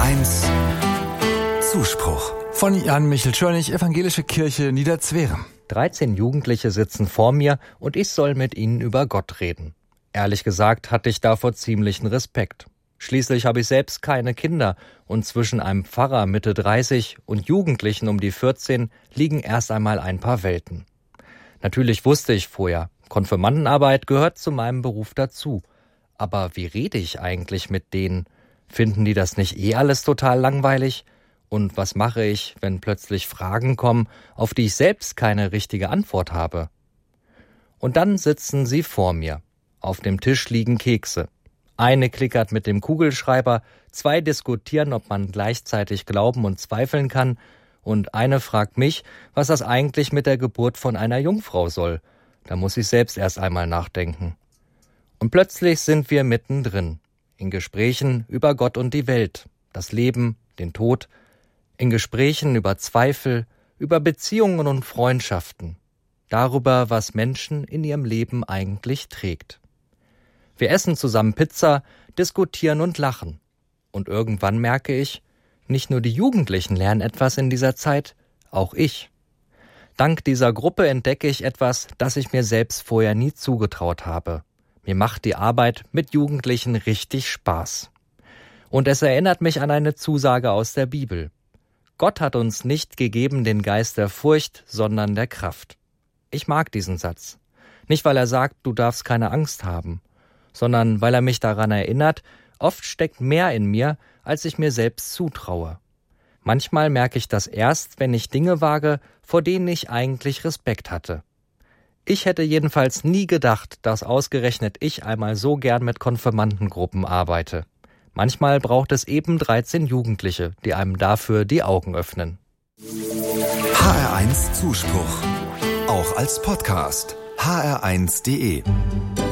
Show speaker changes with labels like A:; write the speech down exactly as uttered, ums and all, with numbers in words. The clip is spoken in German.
A: eins Zuspruch
B: von Jan-Michel Schörnig, Evangelische Kirche Niederzwerem.
C: dreizehn Jugendliche sitzen vor mir und ich soll mit ihnen über Gott reden. Ehrlich gesagt hatte ich davor ziemlichen Respekt. Schließlich habe ich selbst keine Kinder und zwischen einem Pfarrer Mitte dreißig und Jugendlichen um die vierzehn liegen erst einmal ein paar Welten. Natürlich wusste ich vorher, Konfirmandenarbeit gehört zu meinem Beruf dazu. Aber wie rede ich eigentlich mit denen? Finden die das nicht eh alles total langweilig? Und was mache ich, wenn plötzlich Fragen kommen, auf die ich selbst keine richtige Antwort habe? Und dann sitzen sie vor mir. Auf dem Tisch liegen Kekse. Eine klickert mit dem Kugelschreiber, zwei diskutieren, ob man gleichzeitig glauben und zweifeln kann, und eine fragt mich, was das eigentlich mit der Geburt von einer Jungfrau soll. Da muss ich selbst erst einmal nachdenken. Und plötzlich sind wir mittendrin, in Gesprächen über Gott und die Welt, das Leben, den Tod, in Gesprächen über Zweifel, über Beziehungen und Freundschaften, darüber, was Menschen in ihrem Leben eigentlich trägt. Wir essen zusammen Pizza, diskutieren und lachen. Und irgendwann merke ich, nicht nur die Jugendlichen lernen etwas in dieser Zeit, auch ich. Dank dieser Gruppe entdecke ich etwas, das ich mir selbst vorher nie zugetraut habe. Mir macht die Arbeit mit Jugendlichen richtig Spaß. Und es erinnert mich an eine Zusage aus der Bibel. Gott hat uns nicht gegeben den Geist der Furcht, sondern der Kraft. Ich mag diesen Satz. Nicht, weil er sagt, du darfst keine Angst haben, sondern weil er mich daran erinnert, oft steckt mehr in mir, als ich mir selbst zutraue. Manchmal merke ich das erst, wenn ich Dinge wage, vor denen ich eigentlich Respekt hatte. Ich hätte jedenfalls nie gedacht, dass ausgerechnet ich einmal so gern mit Konfirmandengruppen arbeite. Manchmal braucht es eben dreizehn Jugendliche, die einem dafür die Augen öffnen.
A: H R eins Zuspruch. Auch als Podcast. H R eins punkt de